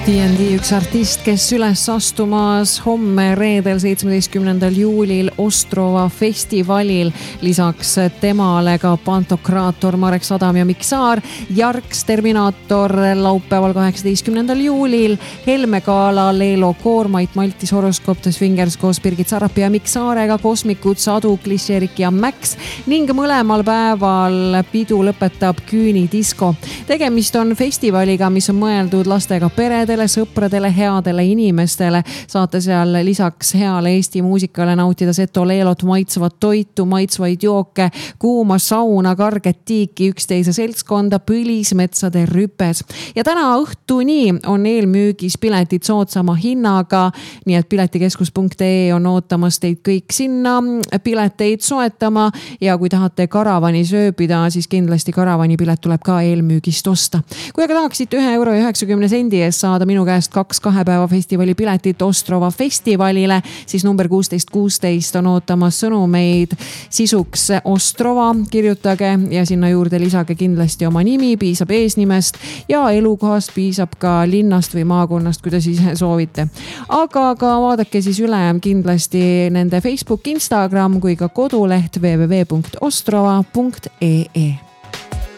D&D üks artist, kes üles astumas homme reedel 17. juulil Ostrova festivalil. Lisaks temale ka Pantokraator, Marek Sadam ja Mikk Saar, Jarks, Terminaator laupäeval 18. juulil, Helme Kaala, Leelo Koormait, Maltis Horoskop, The Swingers koos Birgit Sarapi ja Mikk Saarega, Kosmikud, Sadu, Klišerik ja Max ning mõlemal päeval pidu lõpetab Küünidisko. Tegemist on festivaliga, mis on mõeldud lastega peredele, sõpradele, headele inimestele. Saate seal lisaks heale Eesti muusikale nautida Seto Leelot, maitsvat toitu, maitsvaid jooke, kuuma sauna, karget tiiki, üksteise seltskonda, põlismetsade rüpes. Ja täna õhtuni on eelmüügis piletid soodsama hinnaga, nii et piletikeskus.ee on ootamas teid kõik sinna pileteid soetama ja kui tahate karavanis ööbida, siis kindlasti karavani pilet tuleb ka eelmüügist osta. Kui aga tahaksite €1.90 eest saada minu käest 2 kahepäeva festivali piletit Ostrova festivalile, siis number 1616 on ootamas sõnumeid sisuks Ostrova, kirjutage ja sinna juurde lisage kindlasti oma nimi, piisab eesnimest ja elukohast, piisab ka linnast või maakonnast, kuidas ise soovite. Aga ka vaadake siis üle kindlasti nende Facebook, Instagram kui ka koduleht www.ostrova.ee.